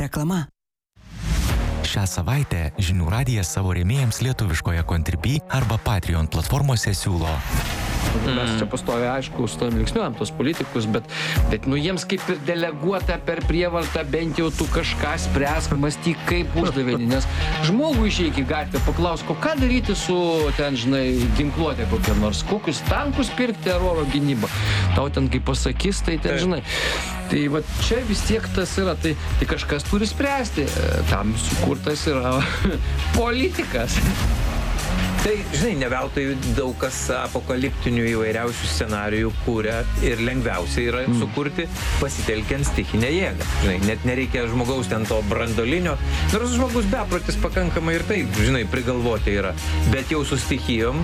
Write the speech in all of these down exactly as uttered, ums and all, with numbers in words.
Reklama. Šią savaitę Žinių radijas savo rėmėjams lietuviškoje Contribui arba Patreon platformose siūlo. Mes čia pastovi, aišku, su tavim linksniuojam tos politikus, bet, bet nu, jiems kaip ir deleguota per prievartą, bent jau tu kažką spręsk, mąstyk kaip uždavinį, nes žmogų išeik į gatvę, paklausk, o ką daryti su ten, žinai, ginkluotė kokia nors, kokius tankus pirkti ar oro gynybą. Tau ten kaip pasakys, tai ten, žinai. Tai va čia vis tiek tas yra, tai, tai kažkas turi spręsti, tam sukurtas yra politikas. Tai, žinai, ne veltui daug kas apokaliptinių įvairiausių scenarijų kūrė ir lengviausia yra mm. sukurti pasitelkiant stichinę jėgą. Žinai, net nereikia žmogaus ten to brandolinio, nors žmogus beprotis pakankamai ir taip, žinai, prigalvoti yra. Bet jau su stichijom...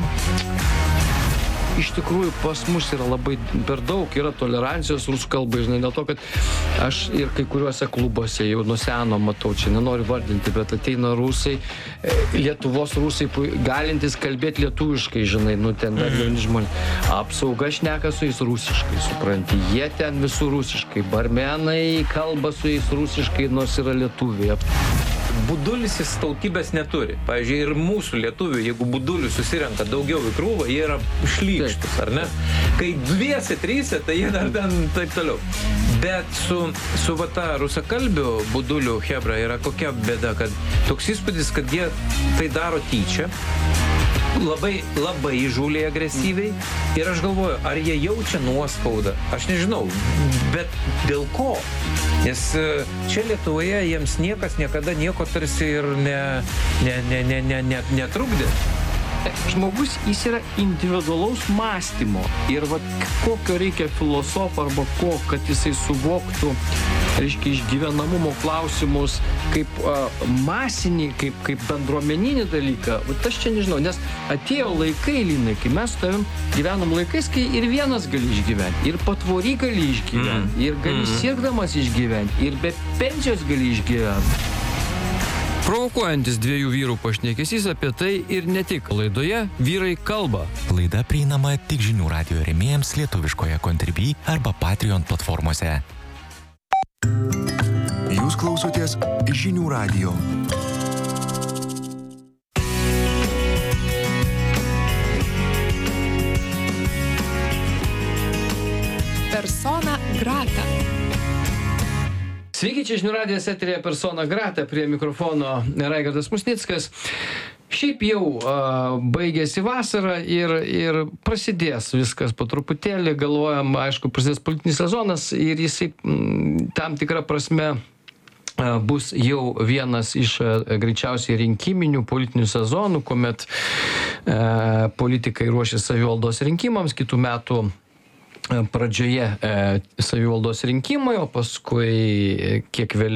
Iš tikrųjų, pas mus yra labai per daug, yra tolerancijos rusų kalbai, žinai, dėl to, kad aš ir kai kuriuose klubuose jau nuo seno matau, čia nenoriu vardinti, bet ateina rusai, Lietuvos rusai, galintys kalbėti lietuviškai, žinai, nu ten dar jauni žmonės. Apsauga šneka su jais rusiškai, supranti, jie ten visų rusiškai, barmenai kalba su jais rusiškai, nors yra lietuviai. Budulis jis tautybės neturi. Pavyzdžiui, ir mūsų lietuvių, jeigu budulių susirenka daugiau į krūvą, jie yra šlykštus, ar ne? Kai dviese, tryse, tai jie dar ten taip toliau. Bet su, su va ta rusakalbių budulių hebra yra kokia bėda, kad toks įspūdis, kad jie tai daro tyčia, labai, labai įžūliai agresyviai ir aš galvoju, ar jie jaučia nuospaudą, aš nežinau, bet dėl ko? Nes čia Lietuvoje jiems niekas niekada nieko tarsi ir ne, ne, ne, ne, ne, ne, netrukdė. Žmogus, jis yra individualaus mąstymo ir vat kokio reikia filosofo arba ko, kad jisai suvoktų, reiškia, išgyvenamumo klausimus kaip a, masinį, kaip, kaip bendruomeninį dalyką. Vat aš čia nežinau, nes atėjo laikai, Linai, kai mes su tavim gyvenam laikais, kai ir vienas gali išgyventi, ir patvory gali išgyventi, mm. ir gali mm. sirgdamas išgyventi, ir be pensijos gali išgyventi. Provokuojantis dviejų vyrų pašnekesys apie tai ir ne tik. Laidoje Vyrai kalba. Laida prieinama tik Žinių radijo rėmėjams lietuviškoje Contribui arba Patreon platformose. Jūs klausotės Žinių radijo. Persona grata. Sveiki, čia Žinių radijas eteryje Persona grata, prie mikrofono Raigardas Musnickas. Šiaip jau a, baigėsi vasara ir, ir prasidės viskas po truputėlį, galvojam, aišku, prasidės politinis sezonas ir jisai m, tam tikrą prasme a, bus jau vienas iš a, greičiausiai rinkiminių politinių sezonų, kuomet a, politikai ruošia savivaldos rinkimams, kitų metų pradžioje e, savivaldos rinkimai, o paskui kiek vėliau